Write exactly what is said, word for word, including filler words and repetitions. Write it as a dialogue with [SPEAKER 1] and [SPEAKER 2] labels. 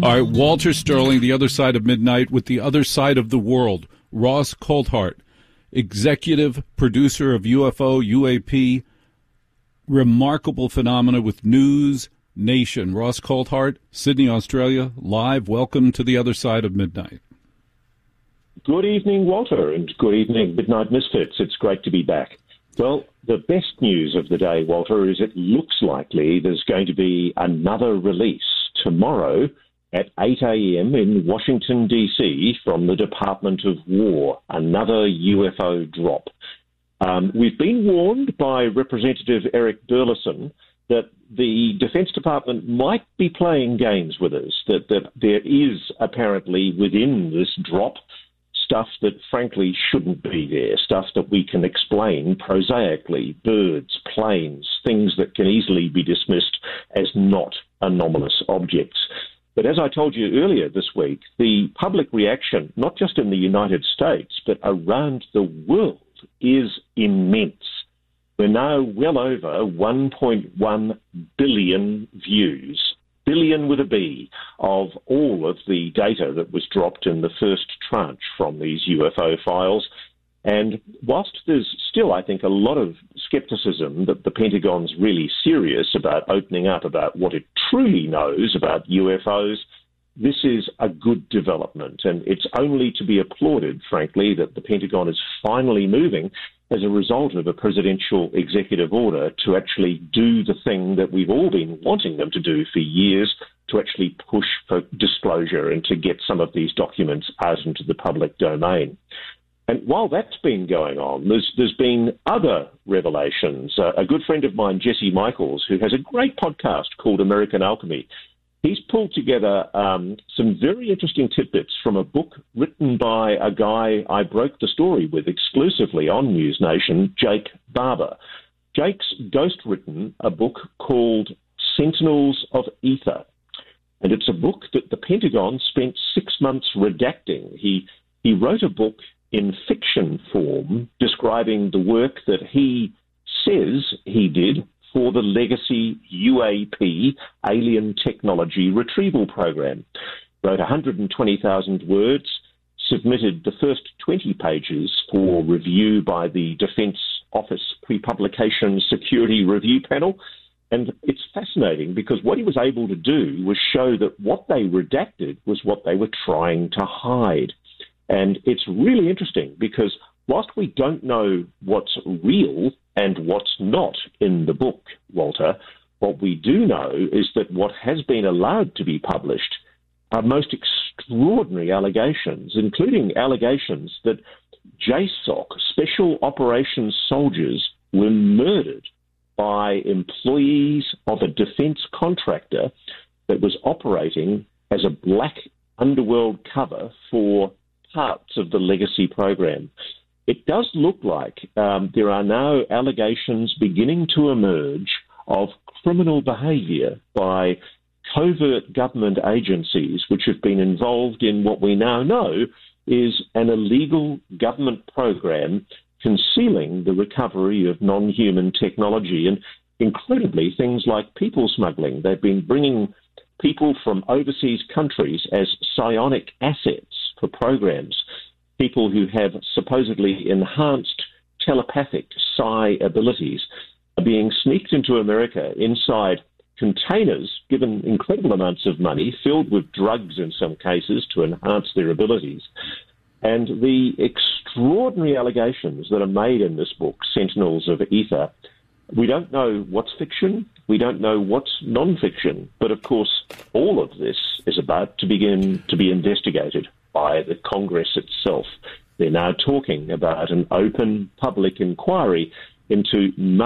[SPEAKER 1] All right, Walter Sterling, The Other Side of Midnight, with The Other Side of the World. Ross Coulthart, executive producer of U F O, U A P, remarkable phenomena with News Nation. Ross Coulthart, Sydney, Australia, live. Welcome to The Other Side of Midnight.
[SPEAKER 2] Good evening, Walter, and good evening, Midnight Misfits. It's great to be back. Well, the best news of the day, Walter, is it looks likely there's going to be another release tomorrow at eight a.m. in Washington, D C from the Department of War, another U F O drop. Um, we've been warned by Representative Eric Burleson that the Defense Department might be playing games with us, that, that there is apparently within this drop stuff that frankly shouldn't be there, stuff that we can explain prosaically, birds, planes, things that can easily be dismissed as not anomalous objects. But as I told you earlier this week, the public reaction, not just in the United States, but around the world, is immense. We're now well over one point one billion views, billion with a B, of all of the data that was dropped in the first tranche from these U F O files. And whilst there's still, I think, a lot of skepticism that the Pentagon's really serious about opening up about what it truly knows about U F Os, this is a good development. And it's only to be applauded, frankly, that the Pentagon is finally moving as a result of a presidential executive order to actually do the thing that we've all been wanting them to do for years, to actually push for disclosure and to get some of these documents out into the public domain. And while that's been going on, there's, there's been other revelations. Uh, a good friend of mine, Jesse Michaels, who has a great podcast called American Alchemy, he's pulled together um, some very interesting tidbits from a book written by a guy I broke the story with exclusively on News Nation, Jake Barber. Jake's ghost-written a book called Sentinels of Ether, and it's a book that the Pentagon spent six months redacting. He, he wrote a book in fiction form describing the work that he says he did for the legacy U A P, Alien Technology Retrieval Program. Wrote one hundred twenty thousand words, submitted the first twenty pages for review by the Defense Office Pre-Publication Security Review Panel. And it's fascinating because what he was able to do was show that what they redacted was what they were trying to hide. And it's really interesting because whilst we don't know what's real and what's not in the book, Walter, what we do know is that what has been allowed to be published are most extraordinary allegations, including allegations that J SOC, Special Operations Soldiers, were murdered by employees of a defense contractor that was operating as a black underworld cover for parts of the legacy program. It does look like um, there are now allegations beginning to emerge of criminal behaviour by covert government agencies which have been involved in what we now know is an illegal government program concealing the recovery of non-human technology, and incredibly things like people smuggling. They've been bringing people from overseas countries as psionic assets for programs, people who have supposedly enhanced telepathic psi abilities are being sneaked into America inside containers, given incredible amounts of money, filled with drugs in some cases to enhance their abilities. And the extraordinary allegations that are made in this book, Sentinels of Ether, we don't know what's fiction, we don't know what's non-fiction, but of course all of this is about to begin to be investigated by the Congress itself. They're now talking about an open public inquiry into